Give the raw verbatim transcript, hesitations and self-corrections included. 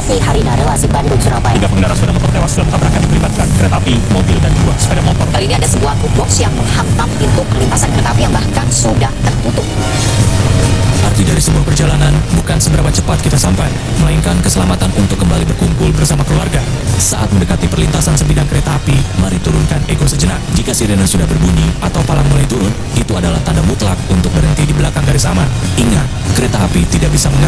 Nih Harina, relasi Bandung-Surabaya. Tiga pengendara sepeda motor tewas dalam tabrakan yang melibatkan kereta api, mobil, dan dua sepeda motor. Kali ini ada sebuah truk box yang menghantam pintu perlintasan kereta api yang bahkan sudah tertutup. Arti dari sebuah perjalanan bukan seberapa cepat kita sampai, melainkan keselamatan untuk kembali berkumpul bersama keluarga. Saat mendekati perlintasan sebidang kereta api, mari turunkan ego sejenak. Jika sirene sudah berbunyi atau palang mulai turun, itu adalah tanda mutlak untuk berhenti di belakang garis aman. Ingat, kereta api tidak bisa mengerem